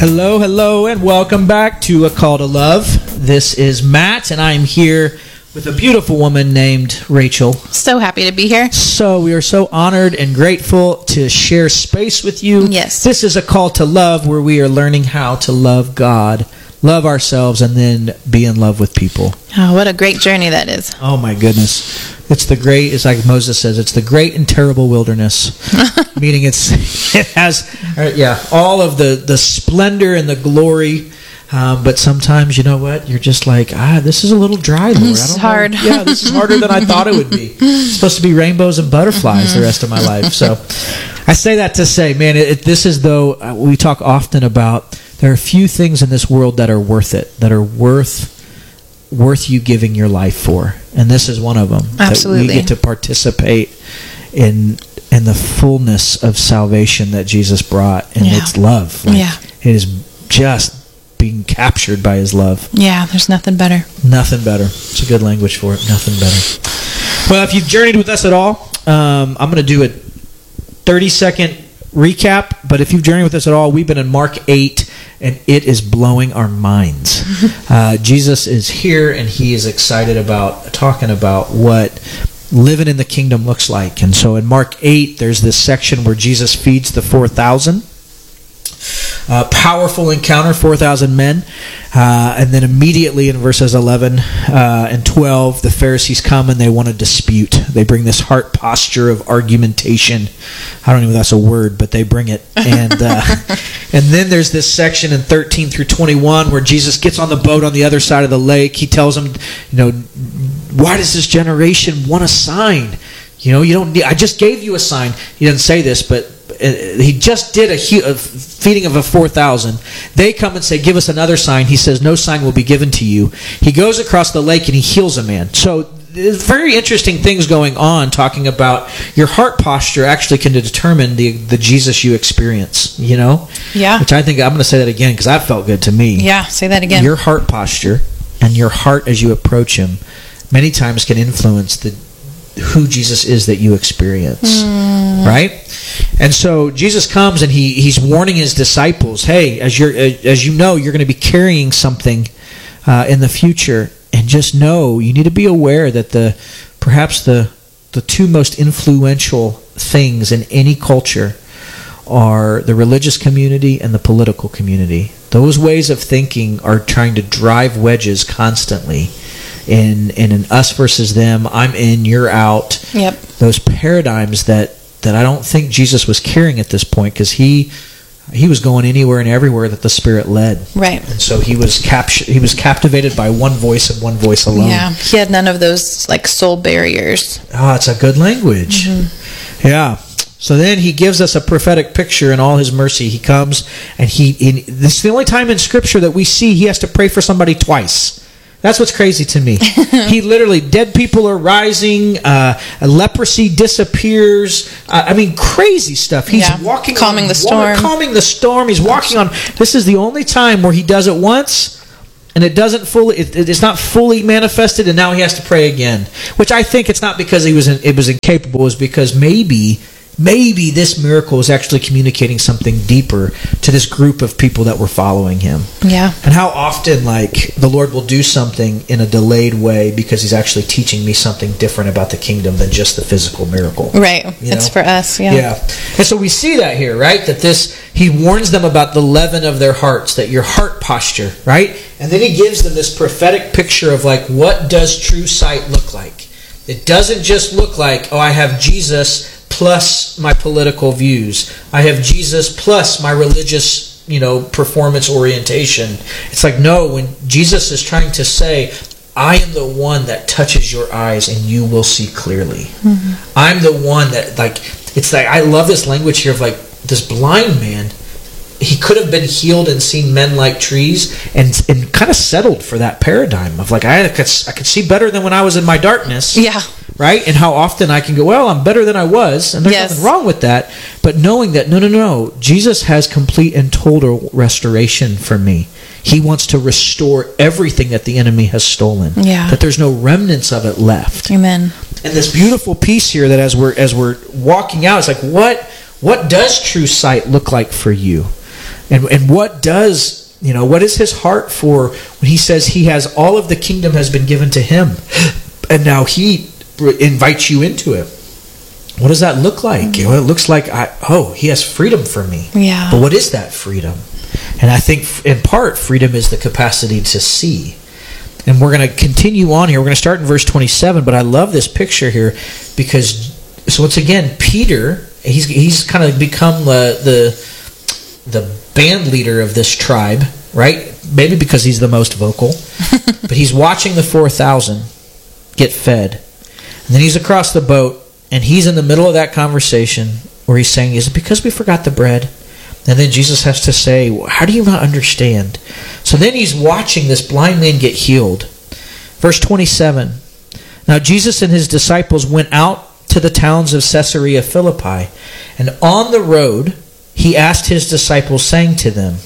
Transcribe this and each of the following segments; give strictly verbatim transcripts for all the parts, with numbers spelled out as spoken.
Hello, hello, and welcome back to A Call to Love. This is Matt, and I am here with a beautiful woman named Rachel. So happy to be here. So we are so honored and grateful to share space with you. Yes. This is A Call to Love, where we are learning how to love God, love ourselves, and then be in love with people. Oh, what a great journey that is. Oh my goodness. It's the great, it's like Moses says, it's the great and terrible wilderness. Meaning it's, it has, uh, yeah, all of the, the splendor and the glory. Um, but sometimes, you know what? You're just like, ah, this is a little dry, Lord. It's I don't hard. know. Yeah, this is harder than I thought it would be. It's supposed to be rainbows and butterflies mm-hmm. the rest of my life. So I say that to say, man, it, it, this is though, uh, we talk often about, there are few things in this world that are worth it, that are worth worth you giving your life for. And this is one of them. Absolutely. That we get to participate in in the fullness of salvation that Jesus brought. And yeah. it's love. Like, yeah. It is just being captured by his love. Yeah, there's nothing better. Nothing better. It's a good language for it. Nothing better. Well, if you've journeyed with us at all, um, I'm going to do a thirty-second recap. But if you've journeyed with us at all, we've been in Mark eight, and it is blowing our minds. uh, Jesus is here, and he is excited about talking about what living in the kingdom looks like. And so in Mark eight, there's this section where Jesus feeds the four thousand. Uh, powerful encounter, four thousand men. Uh, and then immediately in verses eleven uh, and twelve, the Pharisees come and they want to dispute. They bring this heart posture of argumentation. I don't even know if that's a word, but they bring it. And uh, and then there's this section in thirteen through twenty-one where Jesus gets on the boat on the other side of the lake. He tells them, you know, why does this generation want a sign? You know, you don't need, I just gave you a sign. He doesn't say this, but he just did a, hu- a feeding of a four thousand. They come and say, give us another sign. He says, no sign will be given to you. He goes across the lake and he heals a man. So there's very interesting things going on, talking about your heart posture actually can determine the, the Jesus you experience, you know? Yeah. Which I think, I'm going to say that again because that felt good to me. Yeah, say that again. Your heart posture and your heart as you approach him many times can influence the who Jesus is that you experience, mm. right? And so Jesus comes and he he's warning his disciples, hey, as you're as you know, you're going to be carrying something uh, in the future, and just know you need to be aware that the perhaps the the two most influential things in any culture are the religious community and the political community. Those ways of thinking are trying to drive wedges constantly. In, in an us versus them, I'm in, you're out. Yep. Those paradigms that, that I don't think Jesus was carrying at this point, because he he was going anywhere and everywhere that the Spirit led. Right. And so he was captured. He was captivated by one voice and one voice alone. Yeah. He had none of those like soul barriers. Oh, it's a good language. Mm-hmm. Yeah. So then he gives us a prophetic picture in all his mercy. He comes and he, he this is the only time in Scripture that we see he has to pray for somebody twice. That's what's crazy to me. He literally, dead people are rising, uh, leprosy disappears. Uh, I mean, crazy stuff. He's yeah. walking calming on the water, storm. calming the storm. He's walking on. This is the only time where he does it once, and it doesn't fully. It, it's not fully manifested, and now he has to pray again. Which I think it's not because he was in, it was incapable. It was because maybe. Maybe this miracle is actually communicating something deeper to this group of people that were following him. Yeah. And how often, like, the Lord will do something in a delayed way because he's actually teaching me something different about the kingdom than just the physical miracle. Right. You it's know? for us, yeah. Yeah. And so we see that here, right? That this, he warns them about the leaven of their hearts, that your heart posture, right? And then he gives them this prophetic picture of, like, what does true sight look like? It doesn't just look like, oh, I have Jesus plus my political views. I have Jesus plus my religious, you know, performance orientation. It's like, no, when Jesus is trying to say, I am the one that touches your eyes and you will see clearly. Mm-hmm. I'm the one that, like, it's like, I love this language here of, like, this blind man, he could have been healed and seen men like trees and and kind of settled for that paradigm of, like, I could, I could see better than when I was in my darkness. Yeah. Right? And how often I can go, well, I'm better than I was. And there's yes. nothing wrong with that. But knowing that, no, no, no. Jesus has complete and total restoration for me. He wants to restore everything that the enemy has stolen. Yeah. That there's no remnants of it left. Amen. And this beautiful piece here that as we're as we're walking out, it's like, what what does true sight look like for you? And and what does, you know, what is his heart for when he says he has all of the kingdom has been given to him, and now he invites you into it? What does that look like? Mm-hmm. Well, it looks like, I, oh, he has freedom for me. Yeah. But what is that freedom? And I think, in part, freedom is the capacity to see. And we're going to continue on here. We're going to start in verse twenty-seven, but I love this picture here because, so once again, Peter, he's he's kind of become the, the, the band leader of this tribe, right? Maybe because he's the most vocal. But he's watching the four thousand get fed. And then he's across the boat, and he's in the middle of that conversation where he's saying, is it because we forgot the bread? And then Jesus has to say, how do you not understand? So then he's watching this blind man get healed. Verse twenty-seven. Now Jesus and his disciples went out to the towns of Caesarea Philippi, and on the road he asked his disciples, saying to them,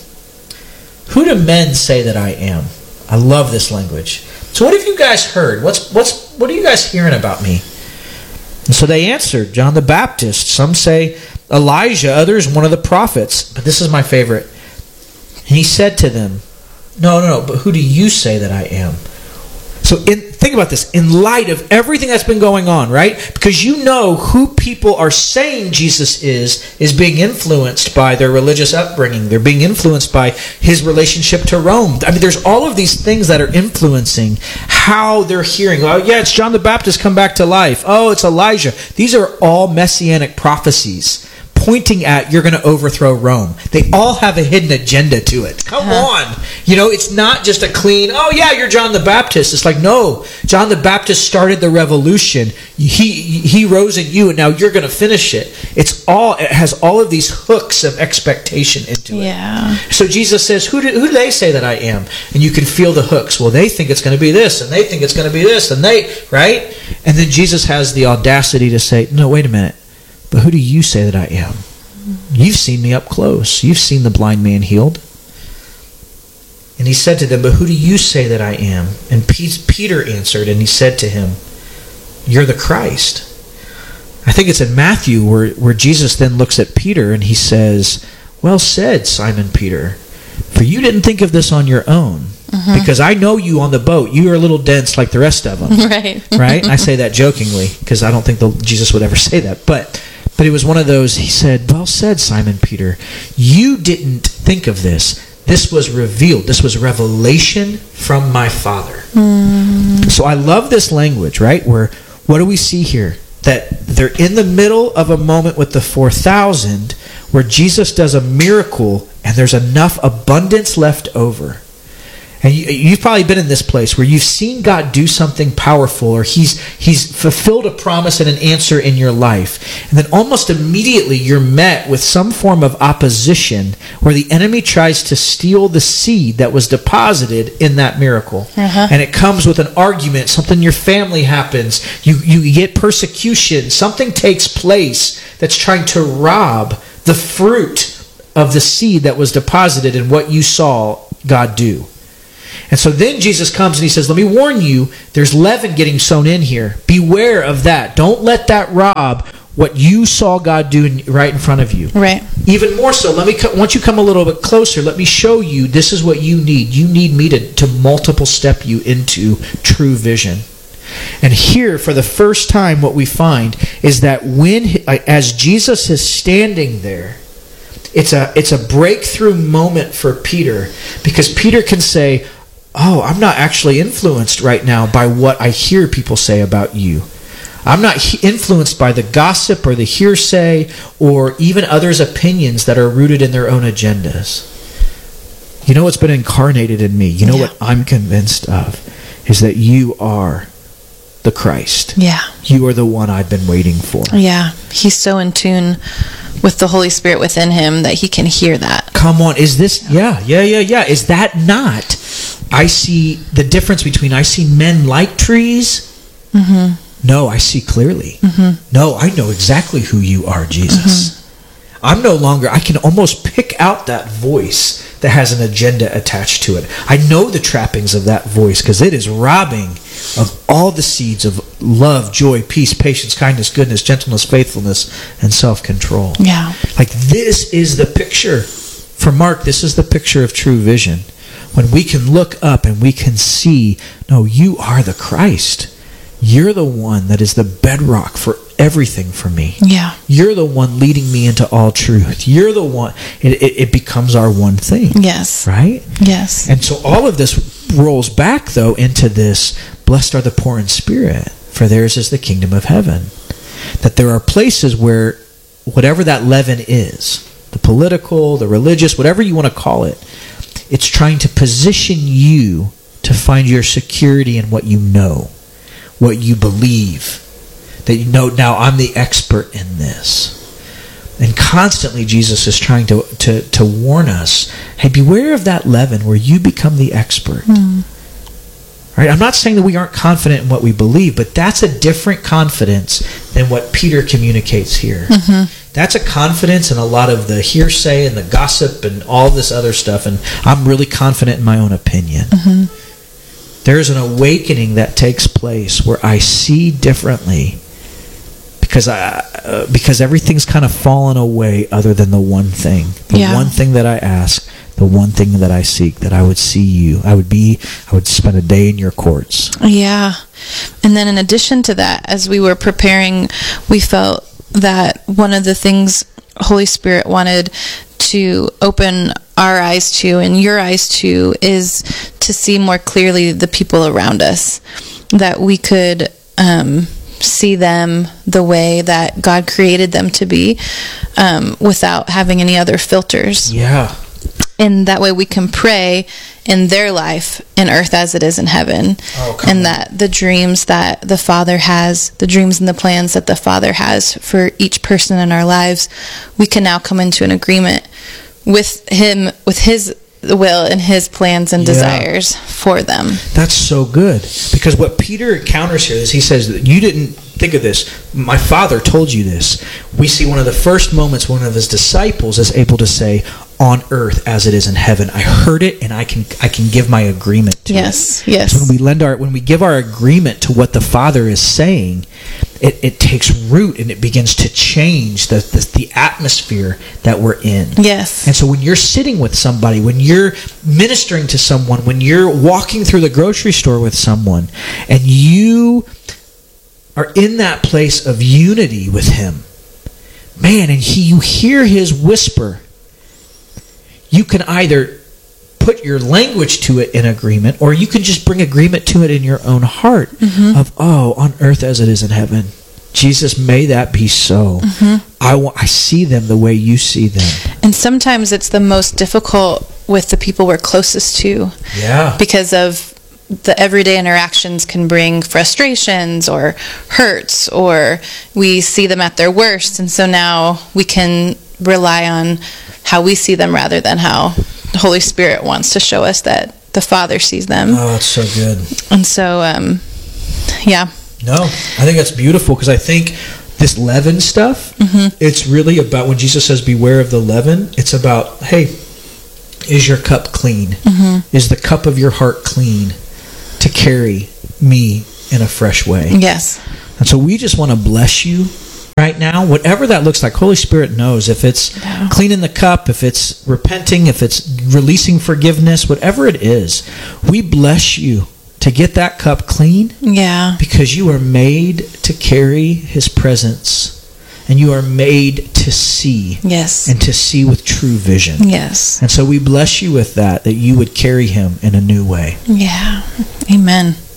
who do men say that I am? I love this language. So what have you guys heard? What's what's what are you guys hearing about me? And so they answered, John the Baptist. Some say Elijah, others one of the prophets. But this is my favorite. And he said to them, no, no, no, but who do you say that I am? So in, think about this. In light of everything that's been going on, right? Because you know who people are saying Jesus is, is being influenced by their religious upbringing. They're being influenced by his relationship to Rome. I mean, there's all of these things that are influencing how they're hearing. Oh, yeah, it's John the Baptist come back to life. Oh, it's Elijah. These are all messianic prophecies pointing at you're going to overthrow Rome. They all have a hidden agenda to it. Come uh-huh. on. You know, it's not just a clean, oh yeah, you're John the Baptist. It's like, no, John the Baptist started the revolution. He he rose in you, and now you're going to finish it. It's all, it has all of these hooks of expectation into it. Yeah. So Jesus says, who do, who do they say that I am? And you can feel the hooks. Well, they think it's going to be this, and they think it's going to be this, and they, right? And then Jesus has the audacity to say, no, wait a minute. But who do you say that I am? You've seen me up close. You've seen the blind man healed. And he said to them, but who do you say that I am? And Peter answered, and he said to him, you're the Christ. I think it's in Matthew where, where Jesus then looks at Peter and he says, well said, Simon Peter, for you didn't think of this on your own. Mm-hmm. Because I know you on the boat. You are a little dense like the rest of them. Right. Right? I say that jokingly because I don't think the, Jesus would ever say that. But but it was one of those, he said, well said, Simon Peter. You didn't think of this. This was revealed. This was revelation from my Father. Mm. So I love this language, right? Where, what do we see here? That they're in the middle of a moment with the four thousand where Jesus does a miracle and there's enough abundance left over. And you, you've probably been in this place where you've seen God do something powerful, or he's he's fulfilled a promise and an answer in your life. And then almost immediately you're met with some form of opposition where the enemy tries to steal the seed that was deposited in that miracle. Uh-huh. And it comes with an argument. Something in your family happens. You, you get persecution. Something takes place that's trying to rob the fruit of the seed that was deposited in what you saw God do. And so then Jesus comes and he says, let me warn you, there's leaven getting sown in here. Beware of that. Don't let that rob what you saw God do in, right in front of you. Right. Even more so, let me once you come a little bit closer, let me show you this is what you need. You need me to, to multiple step you into true vision. And here, for the first time, what we find is that when, as Jesus is standing there, it's a it's a breakthrough moment for Peter, because Peter can say, oh, I'm not actually influenced right now by what I hear people say about you. I'm not he- influenced by the gossip or the hearsay or even others' opinions that are rooted in their own agendas. You know what's been incarnated in me? You know yeah. what I'm convinced of is that you are the Christ. Yeah. You are the one I've been waiting for. Yeah. He's so in tune with the Holy Spirit within him that he can hear that. Come on. Is this, yeah, yeah, yeah, yeah. Is that not, I see the difference between, I see men like trees. Mm-hmm. No, I see clearly. Mm-hmm. No, I know exactly who you are, Jesus. Mm-hmm. I'm no longer, I can almost pick out that voice that has an agenda attached to it. I know the trappings of that voice because it is robbing of all the seeds of love, joy, peace, patience, kindness, goodness, gentleness, faithfulness, and self-control. Yeah. Like, this is the picture For Mark, this is the picture of true vision. When we can look up and we can see, no, you are the Christ. You're the one that is the bedrock for everything for me. Yeah. You're the one leading me into all truth. You're the one. It, it, it becomes our one thing. Yes. Right? Yes. And so all of this rolls back, though, into this, blessed are the poor in spirit, for theirs is the kingdom of heaven. That there are places where whatever that leaven is, the political, the religious, whatever you want to call it, it's trying to position you to find your security in what you know, what you believe. That you know, now I'm the expert in this. And constantly Jesus is trying to, to, to warn us, hey, beware of that leaven where you become the expert. Mm. Right? I'm not saying that we aren't confident in what we believe, but that's a different confidence than what Peter communicates here. Mm-hmm. That's a confidence in a lot of the hearsay and the gossip and all this other stuff, and I'm really confident in my own opinion. Mm-hmm. There's an awakening that takes place where I see differently because I uh, because everything's kind of fallen away other than the one thing. The yeah. one thing that I ask, the one thing that I seek, that I would see you. I would be, I would spend a day in your courts. Yeah. And then in addition to that, as we were preparing, we felt that one of the things Holy Spirit wanted to open our eyes to and your eyes to is to see more clearly the people around us, that we could um, see them the way that God created them to be, um, without having any other filters. Yeah. And that way we can pray in their life in earth as it is in heaven. Oh, come and on. That the dreams that the Father has, the dreams and the plans that the Father has for each person in our lives, we can now come into an agreement with Him, with His will and His plans and yeah. desires for them. That's so good. Because what Peter encounters here is he says that you didn't think of this. My Father told you this. We see one of the first moments one of His disciples is able to say, on earth as it is in heaven. I heard it and I can I can give my agreement to yes, it. Yes, yes. When we lend our when we give our agreement to what the Father is saying, it, it takes root and it begins to change the, the the atmosphere that we're in. Yes. And so when you're sitting with somebody, when you're ministering to someone, when you're walking through the grocery store with someone, and you are in that place of unity with Him, man, and he you hear His whisper, you can either put your language to it in agreement, or you can just bring agreement to it in your own heart mm-hmm. of, oh, on earth as it is in heaven. Jesus, may that be so. Mm-hmm. I, w- I see them the way you see them. And sometimes it's the most difficult with the people we're closest to. Yeah. Because of the everyday interactions can bring frustrations or hurts, or we see them at their worst. And so now we can rely on how we see them rather than how the Holy Spirit wants to show us that the Father sees them. Oh, that's so good. And so, um, yeah. No, I think that's beautiful, because I think this leaven stuff, mm-hmm. it's really about, when Jesus says beware of the leaven, it's about, hey, is your cup clean? Mm-hmm. Is the cup of your heart clean to carry me in a fresh way? Yes. And so we just want to bless you right now, whatever that looks like. Holy Spirit knows if it's yeah. cleaning the cup, if it's repenting, if it's releasing forgiveness, whatever it is, we bless you to get that cup clean. Yeah. Because you are made to carry His presence, and you are made to see. Yes. And to see with true vision. Yes. And so we bless you with that, that you would carry Him in a new way. Yeah. Amen.